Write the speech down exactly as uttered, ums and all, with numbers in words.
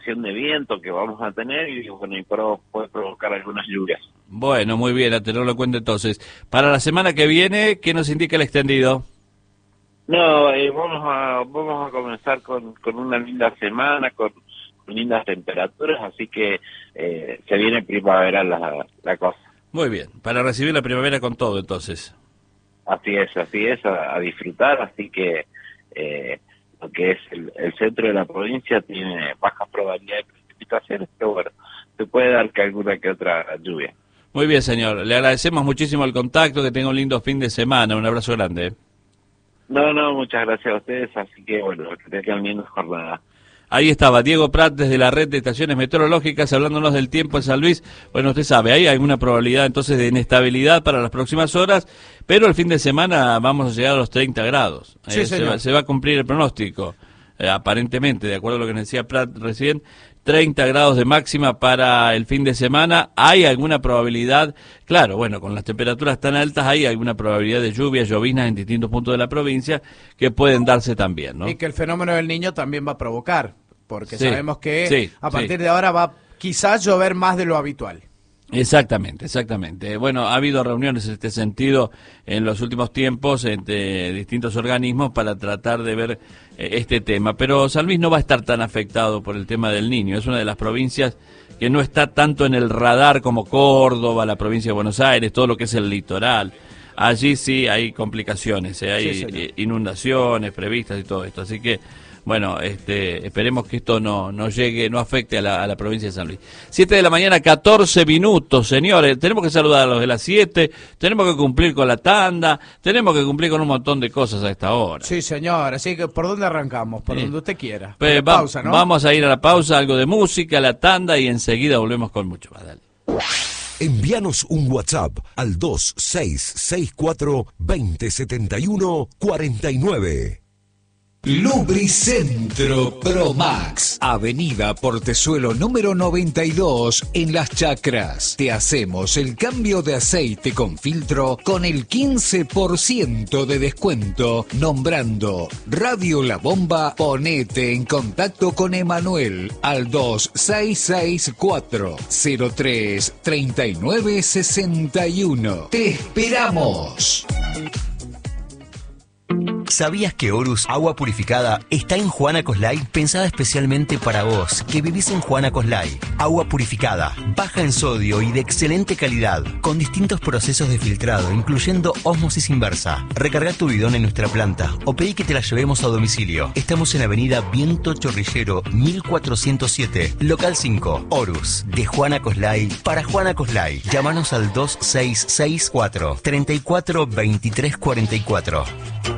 circulación de viento que vamos a tener y bueno, y pro, puede provocar algunas lluvias. Bueno, muy bien, a tenerlo en cuenta entonces. Para la semana que viene, ¿qué nos indica el extendido? No, eh, vamos a vamos a comenzar con, con una linda semana, con, con lindas temperaturas, así que eh, se viene primaveral la, la cosa. Muy bien, para recibir la primavera con todo entonces. Así es, así es, a, a disfrutar, así que eh, lo que es el, el centro de la provincia tiene bajas probabilidades de precipitaciones, pero bueno, se puede dar que alguna que otra lluvia. Muy bien, señor, le agradecemos muchísimo el contacto, que tenga un lindo fin de semana, un abrazo grande. No, no, muchas gracias a ustedes, así que bueno, que tengan linda jornada. Ahí estaba Diego Prat desde la red de estaciones meteorológicas hablándonos del tiempo en San Luis. Bueno, usted sabe, ahí hay una probabilidad entonces de inestabilidad para las próximas horas, pero el fin de semana vamos a llegar a los treinta grados. Sí, eh, se, va, se va a cumplir el pronóstico, eh, aparentemente, de acuerdo a lo que nos decía Prat recién. treinta grados de máxima para el fin de semana. ¿Hay alguna probabilidad? Claro, bueno, con las temperaturas tan altas hay alguna probabilidad de lluvias, llovinas en distintos puntos de la provincia que pueden darse también, ¿no? Y que el fenómeno del Niño también va a provocar, porque Sí, sabemos que sí, a partir sí. de ahora va quizás llover más de lo habitual. Exactamente, exactamente. Bueno, ha habido reuniones en este sentido en los últimos tiempos entre distintos organismos para tratar de ver eh, este tema, pero San Luis no va a estar tan afectado por el tema del Niño. Es una de las provincias que no está tanto en el radar como Córdoba, la provincia de Buenos Aires, todo lo que es el litoral. Allí sí hay complicaciones, eh, hay Sí, eh, inundaciones previstas y todo esto, así que bueno, este, esperemos que esto no, no llegue, no afecte a la, a la provincia de San Luis. Siete de la mañana, catorce minutos, señores. Tenemos que saludar a los de las siete, tenemos que cumplir con la tanda, tenemos que cumplir con un montón de cosas a esta hora. Sí, señor. Así que, ¿por dónde arrancamos? Por Sí. donde usted quiera. Pues, La va- pausa, ¿no? Vamos a ir a la pausa, algo de música, la tanda y enseguida volvemos con mucho más. Dale. Envíanos un WhatsApp al dos seis seis cuatro, dos cero siete uno, cuatro nueve. Lubricentro Promax, Avenida Portezuelo número noventa y dos en Las Chacras. Te hacemos el cambio de aceite con filtro con el quince por ciento de descuento. Nombrando Radio La Bomba, ponete en contacto con Emanuel al dos seis seis cuatro, cero tres, tres nueve seis uno. ¡Te esperamos! ¿Sabías que Horus Agua Purificada está en Juana Coslay? Pensada especialmente para vos, que vivís en Juana Coslay. Agua purificada, baja en sodio y de excelente calidad, con distintos procesos de filtrado, incluyendo ósmosis inversa. Recarga tu bidón en nuestra planta o pedí que te la llevemos a domicilio. Estamos en Avenida Viento Chorrillero, mil cuatrocientos siete, Local cinco, Horus, de Juana Coslay para Juana Coslay. Llámanos al dos seis seis cuatro, treinta y cuatro, veintitrés cuarenta y cuatro.